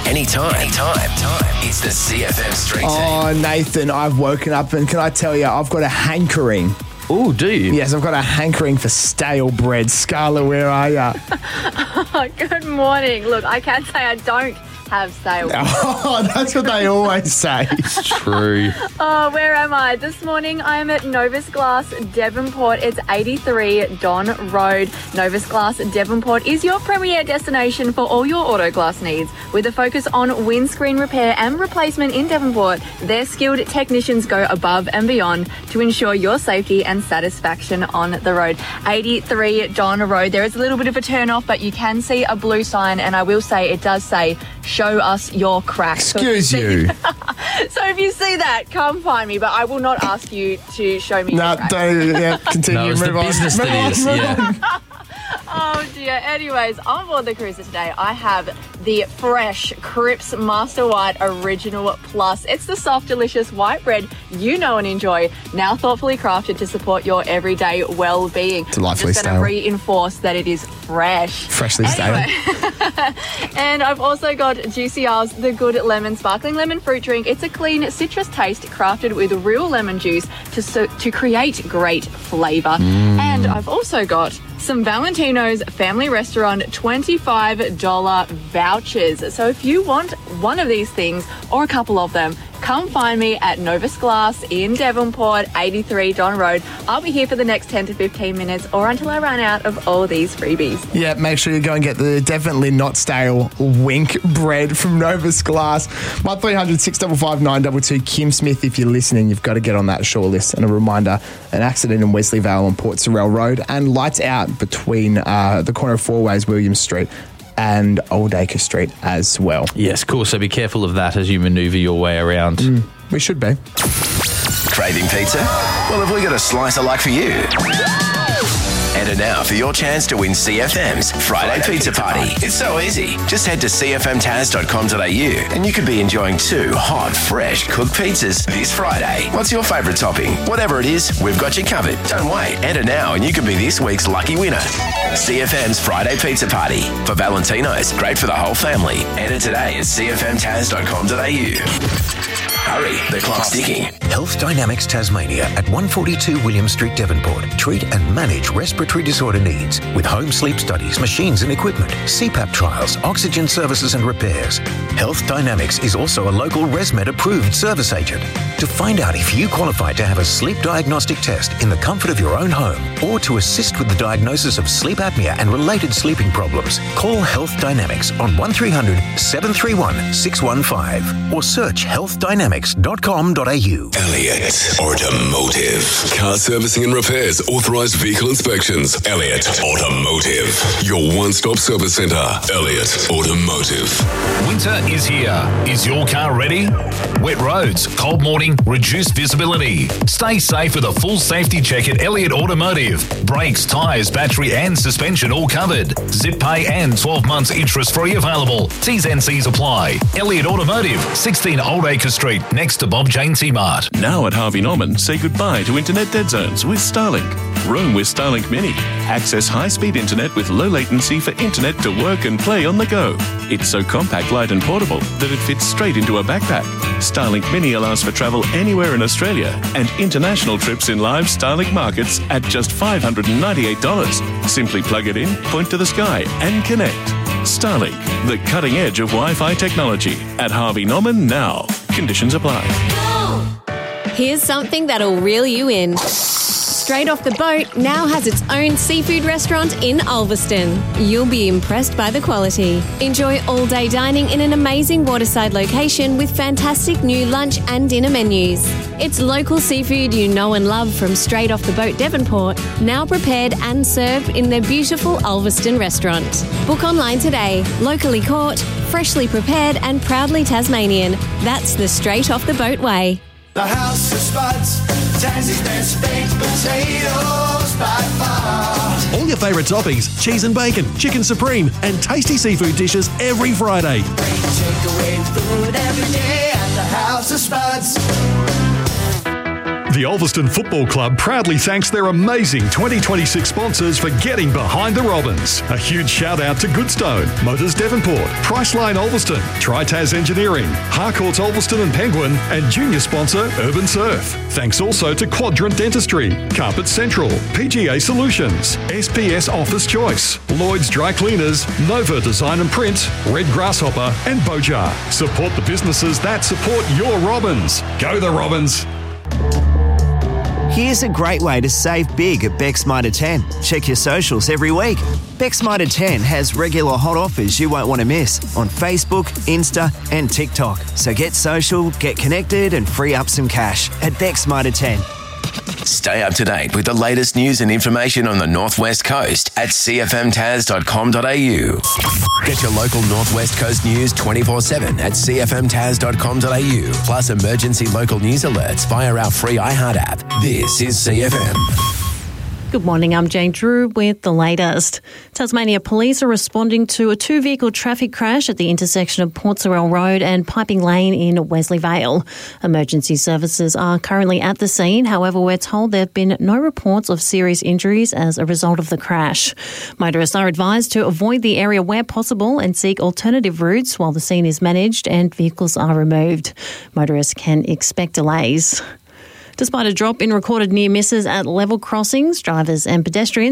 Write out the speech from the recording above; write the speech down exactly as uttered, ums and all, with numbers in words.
anytime. Anytime. It's the C F M Street Team. Oh, Nathan, I've woken up and can I tell you, I've got a hankering. Oh, do you? Yes, I've got a hankering for stale bread. Scarlett, where are you? Oh, good morning. Look, I can say I don't have stale bread. Oh, that's what they always say. It's true. Oh, where am I? This morning I am at Novus Glass, Devonport. It's eighty-three Don Road. Novus Glass, Devonport is your premier destination for all your auto glass needs. With a focus on windscreen repair and replacement in Devonport, their skilled technicians go above and beyond to ensure your safety and satisfaction on the road. eighty-three Don Road. There is a little bit of a turn off, but you can see a blue sign, and I will say it does say, show us your crack. Excuse you. So if you see that, come find me, but I will not ask you to show me No, your crack. don't. Yeah, continue. No, it's the move on. business Move that on, is. move Yeah. on. Oh dear. Anyways, on board the cruiser today, I have the fresh Cripps Master White Original Plus. It's the soft, delicious white bread you know and enjoy, now thoughtfully crafted to support your everyday well-being. Delightfully I'm just going stale. to reinforce that it is fresh. Freshly stale. Anyway. And I've also got G C R's The Good Lemon Sparkling Lemon Fruit Drink. It's a clean citrus taste crafted with real lemon juice to so, to create great flavour. Mm. And I've also got some Valentino's Family Restaurant twenty-five dollars vouchers. So if you want one of these things or a couple of them, come find me at Novus Glass in Devonport, eighty-three Don Road. I'll be here for the next ten to fifteen minutes or until I run out of all these freebies. Yeah, make sure you go and get the definitely not stale wink bread from Novus Glass. one three hundred six five five nine two two. Kim Smith, if you're listening, you've got to get on that short list. And a reminder, an accident in Wesley Vale on Port Sorrel Road and lights out between uh, the corner of Four Ways, Williams Street and Old Acre Street as well. Yes, cool. So be careful of that as you manoeuvre your way around. Mm, we should be. Craving pizza? Well, have we got a slicer like for you? Enter now for your chance to win C F M's Friday, Friday Pizza, Pizza Party. Party. It's so easy. Just head to c f m taz dot com dot a u and you could be enjoying two hot, fresh cooked pizzas this Friday. What's your favourite topping? Whatever it is, we've got you covered. Don't wait. Enter now and you could be this week's lucky winner. C F M's Friday Pizza Party. For Valentino's, great for the whole family. Enter today at c f m taz dot com dot a u. Hurry, the clock's ticking. Health Dynamics Tasmania at one forty-two William Street, Devonport. Treat and manage respiratory disorder needs with home sleep studies, machines and equipment, C PAP trials, oxygen services and repairs. Health Dynamics is also a local ResMed approved service agent. To find out if you qualify to have a sleep diagnostic test in the comfort of your own home or to assist with the diagnosis of sleep apnea and related sleeping problems, call Health Dynamics on one three hundred seven three one six one five or search health dynamics dot com dot a u. Elliott Automotive. Car servicing and repairs, authorised vehicle inspections. Elliott Automotive. Your one-stop service centre. Elliott Automotive. Winter is here. Is your car ready? Wet roads, cold morning, reduced visibility. Stay safe with a full safety check at Elliott Automotive. Brakes, tyres, battery and suspension all covered. Zip pay and twelve months interest-free available. T's and C's apply. Elliott Automotive, sixteen Old Acre Street, next to Bob Jane T-Mart. Now at Harvey Norman, say goodbye to internet dead zones with Starlink. Roam with Starlink Mini. Access high-speed internet with low latency for internet to work and play on the go. It's so compact, light and portable that it fits straight into a backpack. Starlink Mini allows for travel anywhere in Australia and international trips in live Starlink markets at just five hundred ninety-eight dollars. Simply plug it in, point to the sky and connect. Starlink, the cutting edge of Wi-Fi technology. At Harvey Norman now. Conditions apply. Here's something that'll reel you in. Straight Off the Boat now has its own seafood restaurant in Ulverston. You'll be impressed by the quality. Enjoy all-day dining in an amazing waterside location with fantastic new lunch and dinner menus. It's local seafood you know and love from Straight Off the Boat Devonport, now prepared and served in their beautiful Ulverston restaurant. Book online today. Locally caught, freshly prepared and proudly Tasmanian. That's the Straight Off the Boat way. The House of Spuds, Tassie's best baked potatoes by far. All your favourite toppings, cheese and bacon, chicken supreme and tasty seafood dishes every Friday. Great takeaway food every day at the House of Spuds. The Ulverston Football Club proudly thanks their amazing twenty twenty-six sponsors for getting behind the Robins. A huge shout out to Goodstone, Motors Devonport, Priceline Ulverston, Tritaz Engineering, Harcourts Ulverston and Penguin, and junior sponsor Urban Surf. Thanks also to Quadrant Dentistry, Carpet Central, P G A Solutions, S P S Office Choice, Lloyd's Dry Cleaners, Nova Design and Print, Red Grasshopper, and Bojar. Support the businesses that support your Robins. Go the Robins! Here's a great way to save big at Beck's Mitre ten. Check your socials every week. Beck's Mitre ten has regular hot offers you won't want to miss on Facebook, Insta and TikTok. So get social, get connected and free up some cash at Beck's Mitre ten. Stay up to date with the latest news and information on the Northwest Coast at c f m taz dot com dot a u. Get your local Northwest Coast news twenty-four seven at c f m taz dot com dot a u. Plus emergency local news alerts via our free iHeart app. This is C F M. Good morning, I'm Jane Drew with the latest. Tasmania Police are responding to a two-vehicle traffic crash at the intersection of Port Sorell Road and Piping Lane in Wesley Vale. Emergency services are currently at the scene. However, we're told there have been no reports of serious injuries as a result of the crash. Motorists are advised to avoid the area where possible and seek alternative routes while the scene is managed and vehicles are removed. Motorists can expect delays. Despite a drop in recorded near misses at level crossings, drivers and pedestrians